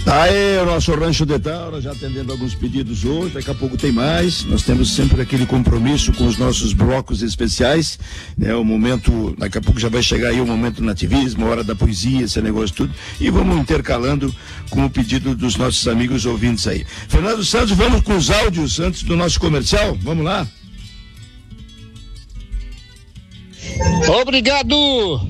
Tá aí o nosso Rancho de Taura, já atendendo alguns pedidos hoje, daqui a pouco tem mais. Nós temos sempre aquele compromisso com os nossos blocos especiais, né? O momento, daqui a pouco já vai chegar aí o momento do nativismo, a hora da poesia, esse negócio tudo, e vamos intercalando com o pedido dos nossos amigos ouvintes aí. Fernando Santos, vamos com os áudios antes do nosso comercial, vamos lá? Obrigado!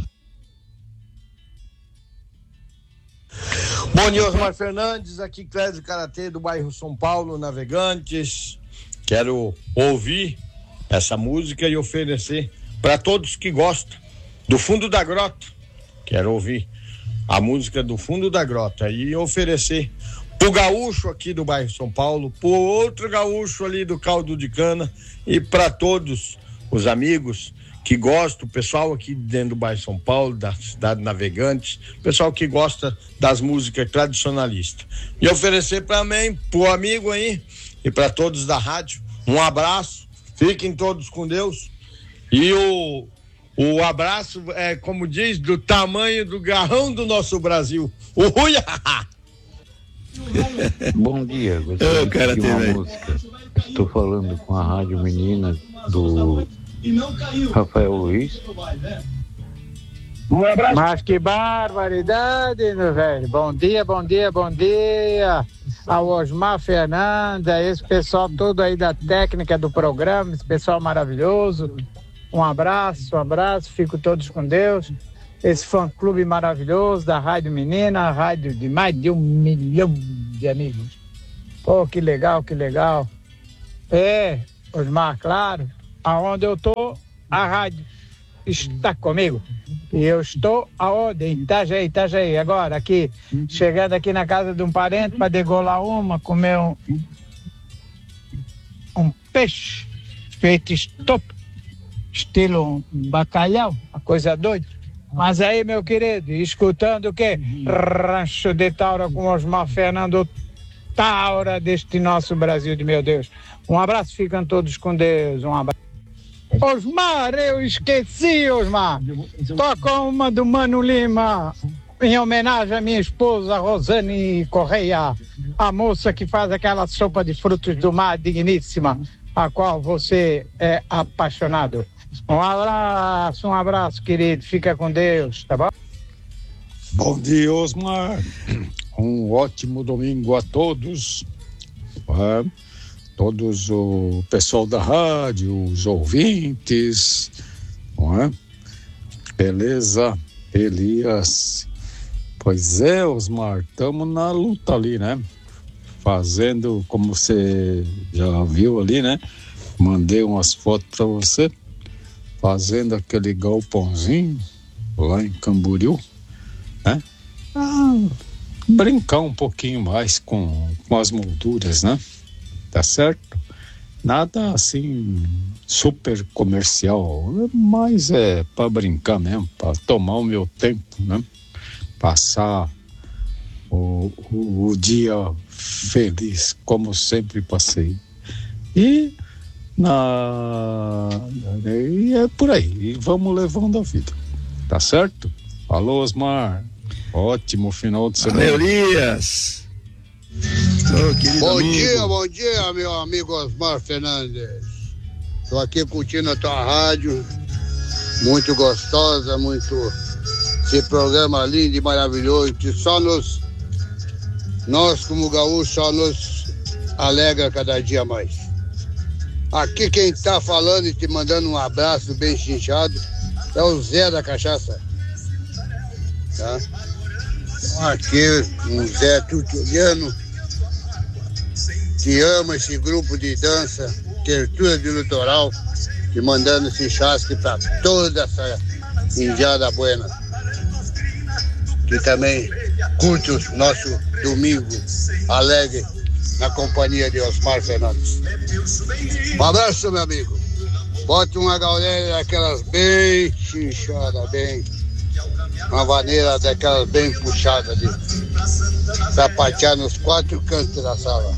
Bom dia, Osmar Fernandes, aqui Clésio Karatê do bairro São Paulo, Navegantes. Quero ouvir essa música e oferecer para todos que gostam do Fundo da Grota. Quero ouvir a música do Fundo da Grota e oferecer pro gaúcho aqui do bairro São Paulo, pro outro gaúcho ali do Caldo de Cana e para todos os amigos que gosta, o pessoal aqui dentro do bairro São Paulo, da cidade Navegantes, pessoal que gosta das músicas tradicionalistas. E oferecer também pro amigo aí e para todos da rádio, um abraço, fiquem todos com Deus. E o abraço é, como diz, do tamanho do garrão do nosso Brasil. Uia! Bom dia, gostaria de uma música. Estou falando com a Rádio Menina do Rafael Luiz. Um abraço. Mas que barbaridade, meu velho. Bom dia, bom dia, bom dia ao Osmar Fernandes, a esse pessoal todo aí da técnica do programa, esse pessoal maravilhoso. Um abraço, fico todos com Deus. Esse fã-clube maravilhoso da Rádio Menina, a rádio de mais de 1 milhão de amigos. Pô, que legal, que legal. É, Osmar, claro, aonde eu tô, a rádio está comigo. E eu estou aonde? Em Itajaí. Agora, aqui, chegando aqui na casa de um parente para degolar comer um peixe feito estopo, estilo um bacalhau, uma coisa doida. Mas aí, meu querido, escutando o quê? Rancho de Taura com Osmar Fernando Taura deste nosso Brasil de meu Deus. Um abraço, ficam todos com Deus. Um abraço. Osmar, eu esqueci, Osmar. Toca uma do Mano Lima, em homenagem à minha esposa Rosane Correia, a moça que faz aquela sopa de frutos do mar digníssima, a qual você é apaixonado. Um abraço, querido. Fica com Deus, tá bom? Bom dia, Osmar. Um ótimo domingo a todos. Todos o pessoal da rádio, os ouvintes, não é? Beleza, Elias. Pois é, Osmar, estamos na luta ali, né? Fazendo, como você já viu ali, né? Mandei umas fotos para você, fazendo aquele galpãozinho lá em Camboriú, né? Brincar um pouquinho mais com as molduras, né? Tá certo? Nada assim super comercial, mas é para brincar mesmo, para tomar o meu tempo, né? Passar o dia feliz, como sempre passei. E é por aí, e vamos levando a vida, tá certo? Falou, Osmar, ótimo final de semana. Valeu, Elias. Bom dia, meu amigo Osmar Fernandes. Estou aqui curtindo a tua rádio, muito gostosa, muito esse programa lindo e maravilhoso, que só nós como gaúchos, só nos alegra cada dia mais. Aqui quem está falando e te mandando um abraço bem chinchado é o Zé da Cachaça. Tá? Aqui um Zé Tutuliano que ama esse grupo de dança, Tertura de Litoral, e mandando esse chasque para toda essa indiada buena, que também curte o nosso domingo alegre na companhia de Osmar Fernandes. Um abraço, meu amigo. Bote uma galera daquelas bem chinchada, bem, uma vaneira daquelas bem puxada de sapatear nos 4 cantos da sala.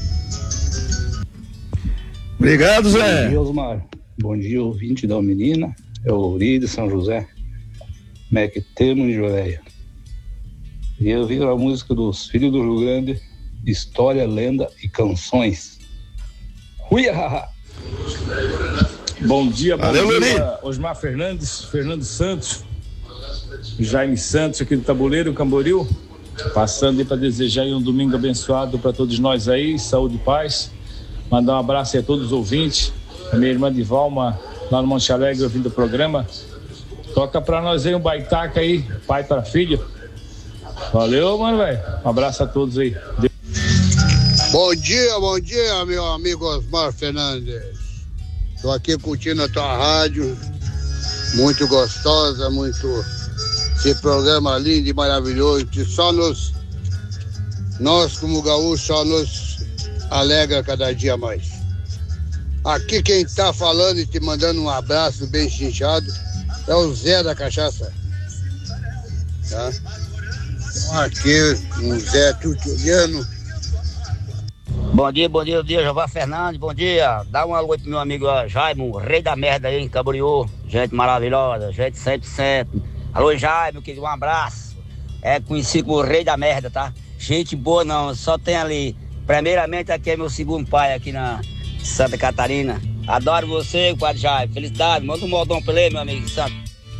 Obrigado, Zé. Bom dia, Osmar. Bom dia, ouvinte da Menina. É o Uri de São José. Como é que temos, Joéia? E eu vi a música dos Filhos do Rio Grande, História, Lenda e Canções. Uiahaha! Bom dia, Valeu, dia, Osmar Fernandes, Fernando Santos, Jaime Santos aqui do Tabuleiro, Camboriú, passando aí para desejar aí um domingo abençoado para todos nós aí, saúde e paz, mandar um abraço aí a todos os ouvintes, a minha irmã Divalma lá no Monte Alegre ouvindo o programa, toca para nós aí um baitaca aí, pai para filho, valeu, mano, velho, um abraço a todos aí. Bom dia, meu amigo Osmar Fernandes. Estou aqui curtindo a tua rádio, muito gostosa, muito esse programa lindo e maravilhoso, que só nós como gaúchos, só nos alegra cada dia mais. Aqui quem está falando e te mandando um abraço bem chinchado é o Zé da Cachaça. Tá? Aqui, um Zé Turturiano. Bom dia, Jeová Fernandes, bom dia. Dá um alô pro meu amigo Jaime, o rei da merda aí em Camboriú. Gente maravilhosa, gente 100%. Alô, Jaime, querido, um abraço. É conhecido como o rei da merda, tá? Gente boa não, só tem ali. Primeiramente aqui é meu segundo pai aqui na Santa Catarina. Adoro você, quadro Jaime. Felicidade, manda um modão pra ele, meu amigo Santo.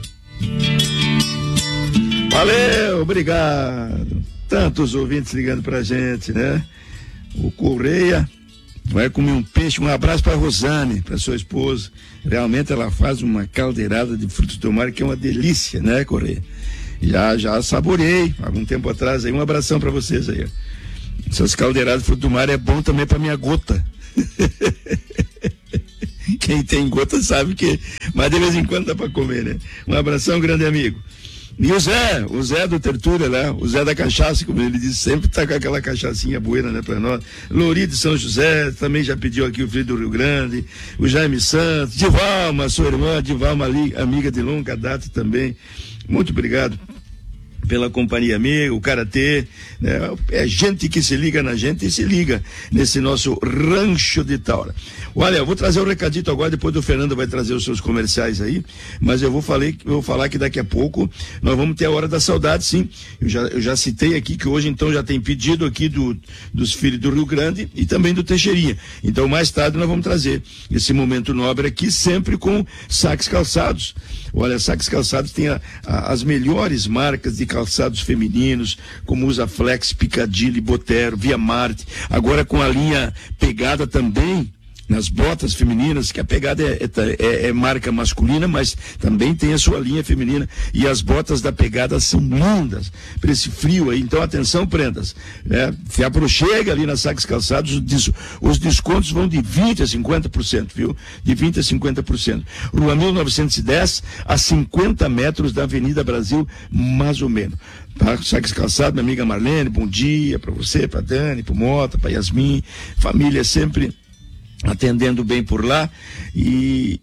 Valeu, obrigado. Tantos ouvintes ligando pra gente, né? O Correia vai comer um peixe. Um abraço para Rosane, para sua esposa. Realmente ela faz uma caldeirada de frutos do mar que é uma delícia, né, Correia? Já saboreei algum tempo atrás aí. Um abração para vocês aí. Essas caldeiradas de frutos do mar é bom também para minha gota. Quem tem gota sabe que, mas de vez em quando dá para comer, né? Um abração, grande amigo. E o Zé do Tertúlia lá, o Zé da Cachaça, como ele diz, sempre tá com aquela cachaçinha buena, né, pra nós. Lori de São José, também já pediu aqui o Filho do Rio Grande, o Jaime Santos, Divalma, sua irmã, Divalma ali, amiga de longa data também. Muito obrigado pela companhia amiga, o Karatê, né? É gente que se liga na gente e se liga nesse nosso rancho de Taura. Olha, eu vou trazer um recadito agora, depois do Fernando vai trazer os seus comerciais aí, mas eu vou falar que daqui a pouco nós vamos ter a Hora da Saudade, sim. Eu já citei aqui que hoje então já tem pedido aqui dos Filhos do Rio Grande e também do Teixeirinha. Então mais tarde nós vamos trazer esse momento nobre aqui, sempre com Saques Calçados. Olha, Saques Calçados tem as melhores marcas de calçados femininos, como Usaflex, Piccadilly, Botero, Via Marte, agora com a linha Pegada também, nas botas femininas, que a Pegada é marca masculina, mas também tem a sua linha feminina, e as botas da Pegada são lindas, para esse frio aí. Então atenção, prendas, né? Se aproxega ali na Saques Calçados, os descontos vão de 20% a 50%, viu? De 20% a 50%. Rua 1910, a 50 metros da Avenida Brasil, mais ou menos. Tá? Saques Calçados, minha amiga Marlene, bom dia para você, para Dani, para Mota, para Yasmin, família sempre atendendo bem por lá. E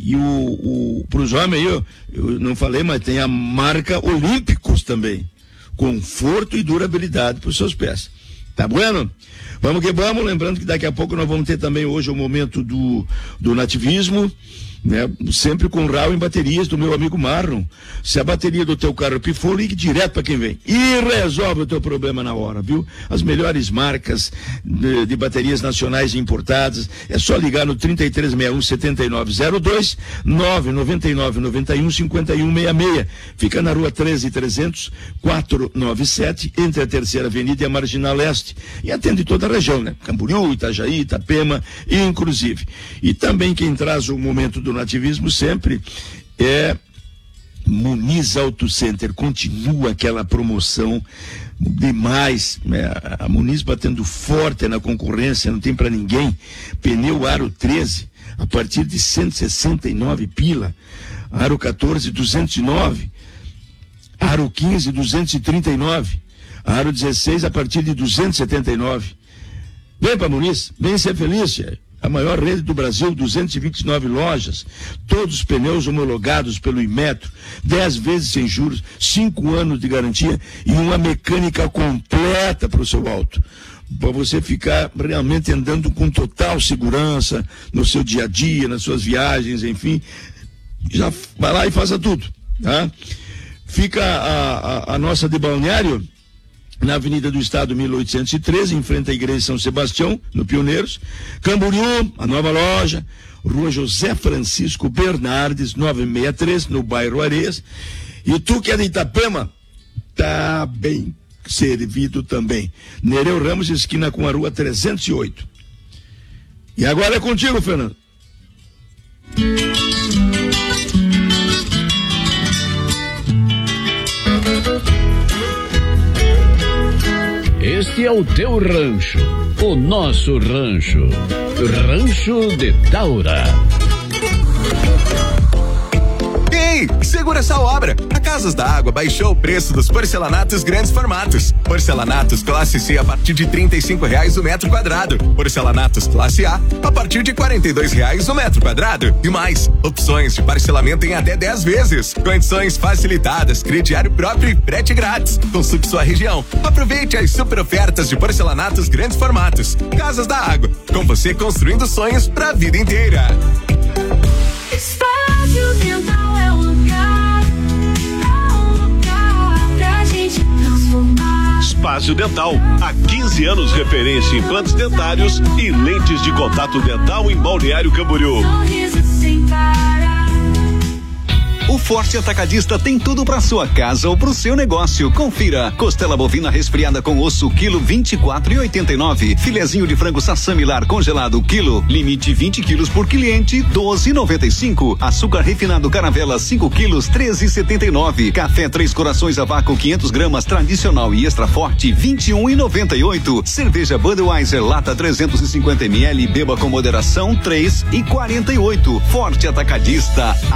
para os homens aí, eu não falei, mas tem a marca Olímpicos também, conforto e durabilidade para os seus pés. Tá bueno? Vamos que vamos, lembrando que daqui a pouco nós vamos ter também hoje o momento do nativismo, né? Sempre com RAW em baterias do meu amigo Marlon. Se a bateria do teu carro pifou, ligue direto para quem vem e resolve o teu problema na hora, viu? As melhores marcas de baterias nacionais e importadas, é só ligar no 3361-7902, 999-91-5166. Fica na rua 13300, 497, entre a Terceira Avenida e a Marginal Leste, e atende toda a região, né? Camboriú, Itajaí, Itapema, inclusive. E também quem traz o momento do nativismo sempre é Muniz Auto Center. Continua aquela promoção demais, né? A Muniz batendo forte na concorrência, não tem para ninguém. Pneu Aro 13 a partir de 169 pila, Aro 14 209, Aro 15 239, Aro 16 a partir de 279. Vem para Muniz, vem ser feliz, chefe. A maior rede do Brasil, 229 lojas, todos os pneus homologados pelo Inmetro, 10 vezes sem juros, 5 anos de garantia e uma mecânica completa para o seu auto. Para você ficar realmente andando com total segurança no seu dia a dia, nas suas viagens, enfim. Já vai lá e faça tudo, tá? Fica a nossa de Balneário, na Avenida do Estado 1813, em frente à Igreja São Sebastião, no Pioneiros. Camboriú, a nova loja, Rua José Francisco Bernardes, 963, no bairro Areias. E tu que é de Itapema, tá bem servido também. Nereu Ramos, esquina com a Rua 308. E agora é contigo, Fernando. Este é o teu rancho, o nosso rancho. Rancho de Taura. Ei, segura essa obra! A Casas da Água baixou o preço dos porcelanatos grandes formatos. Porcelanatos classe C a partir de R$35 o metro quadrado. Porcelanatos classe A partir de R$42 o metro quadrado. E mais, opções de parcelamento em até 10 vezes. Condições facilitadas, crediário próprio e frete grátis. Consulte sua região. Aproveite as super ofertas de porcelanatos grandes formatos. Casas da Água, com você construindo sonhos pra vida inteira. Espaço Dental é um lugar pra gente transformar. Espaço Dental, há 15 anos referência em implantes dentários e lentes de contato dental em Balneário Camboriú. Sorriso sem parar. O Forte Atacadista tem tudo para sua casa ou pro seu negócio. Confira: costela bovina resfriada com osso, quilo 24,89. Filezinho de frango sassamilar congelado, quilo, limite 20 quilos por cliente, 12,95. Açúcar refinado caravela 5 quilos, 13,79. Café Três Corações a vácuo 500 gramas tradicional e extra forte, 21,98. Cerveja Budweiser lata 350 ml, beba com moderação, 3,48. Forte Atacadista.